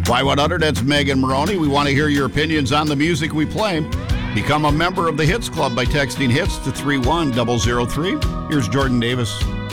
Y100, that's Megan Maroney. We want to hear your opinions on the music we play. Become a member of the Hits Club by texting HITS to 31003. Here's Jordan Davis.